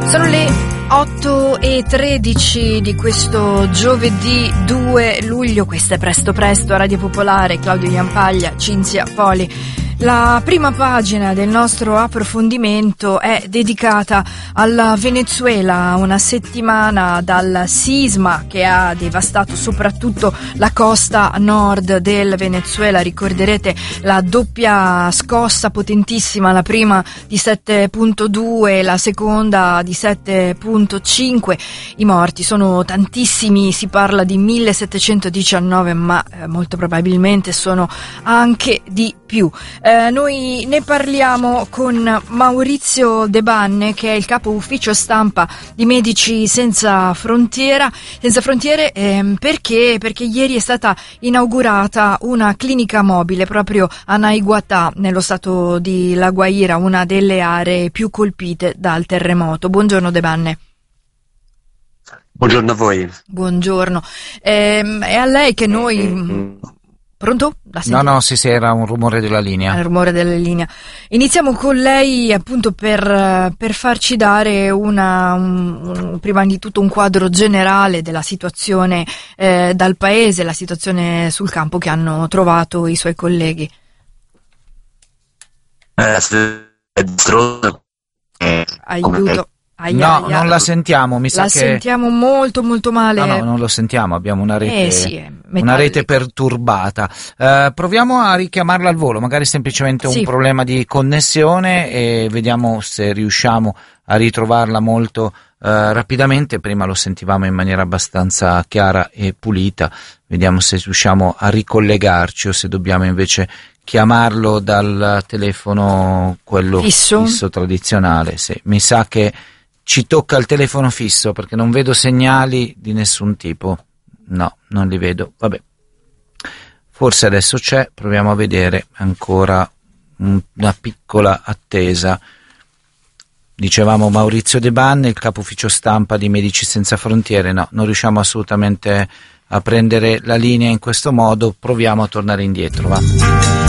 Sono le 8:13 di questo giovedì 2 luglio, questa è Presto Presto a Radio Popolare, Claudio Iampaglia, Cinzia Poli. La prima pagina del nostro approfondimento è dedicata alla Venezuela, una settimana dal sisma che ha devastato soprattutto la costa nord del Venezuela. Ricorderete la doppia scossa potentissima, la prima di 7.2, la seconda di 7.5. I morti sono tantissimi, si parla di 1719, ma molto probabilmente sono anche di più. Noi ne parliamo con Maurizio De Banne, che è il capo ufficio stampa di Medici Senza Frontiere, perché ieri è stata inaugurata una clinica mobile proprio a Naiguatá, nello stato di La Guaira, una delle aree più colpite dal terremoto. Buongiorno De Banne. Buongiorno a voi. Buongiorno. È a lei che noi... Pronto? No, sì, era un rumore della linea. Il rumore della linea. Iniziamo con lei appunto per farci dare prima di tutto un quadro generale della situazione dal paese, la situazione sul campo che hanno trovato i suoi colleghi. Aiuto. Non la sentiamo, mi sa che... sentiamo molto molto male. No, non lo sentiamo, abbiamo una rete perturbata. Proviamo a richiamarla al volo, magari semplicemente un problema di connessione, e vediamo se riusciamo a ritrovarla molto rapidamente. Prima lo sentivamo in maniera abbastanza chiara e pulita, vediamo se riusciamo a ricollegarci o se dobbiamo invece chiamarlo dal telefono, quello fisso tradizionale. Sì, mi sa che ci tocca il telefono fisso, perché non vedo segnali di nessun tipo. No, non li vedo. Vabbè, forse adesso c'è. Proviamo a vedere. Ancora una piccola attesa. Dicevamo Maurizio De Banne, il capo ufficio stampa di Medici Senza Frontiere. No, non riusciamo assolutamente a prendere la linea in questo modo. Proviamo a tornare indietro, va.